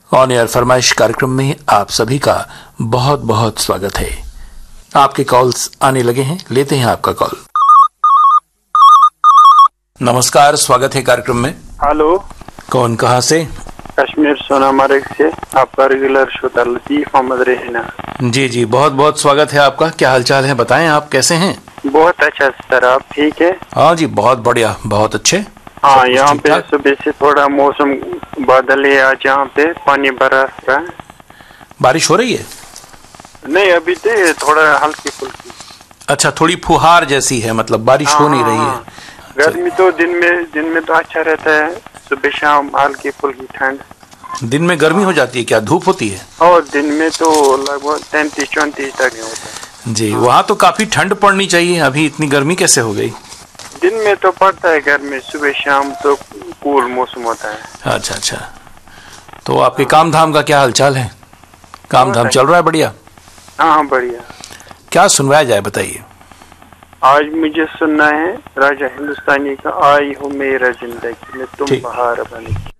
On air फरमाइश कार्यक्रम में आप सभी का बहुत बहुत स्वागत है। आपके कॉल्स आने लगे हैं, लेते हैं आपका कॉल। नमस्कार, स्वागत है कार्यक्रम में। हेलो, कौन, कहाँ से? कश्मीर सोनामार्ग से आपका रेगुलर श्रोता लतीफ अहमद रेहना। जी जी, बहुत बहुत स्वागत है आपका। क्या हालचाल है, बताएं, आप कैसे हैं? बहुत अच्छा सर, आप ठीक है? हाँ जी, बहुत बढ़िया, बहुत अच्छे। हाँ, यहाँ पे सुबह से थोड़ा मौसम बादल है, आज यहाँ पे पानी भरा रहा है। बारिश हो रही है? नहीं, अभी तो थोड़ा हल्की फुल्की। अच्छा, थोड़ी फुहार जैसी है, मतलब बारिश हो नहीं रही है। गर्मी तो दिन में तो अच्छा रहता है, सुबह शाम हल्की फुल्की ठंड। दिन में गर्मी हो जाती है क्या, धूप होती है? और दिन में तो लगभग 33-34 तक होता है। जी, वहाँ तो काफी ठंड पड़नी चाहिए, अभी इतनी गर्मी कैसे हो गई? दिन में तो पड़ता है गर्मी, सुबह शाम तो कूल मौसम होता है। अच्छा अच्छा, तो आपके काम धाम का क्या हालचाल है? काम धाम चल रहा है बढ़िया? हाँ बढ़िया। क्या सुनवाया जाए, बताइए। आज मुझे सुनना है राजा हिंदुस्तानी का आई हो मेरा जिंदगी में तुम बहार बनी।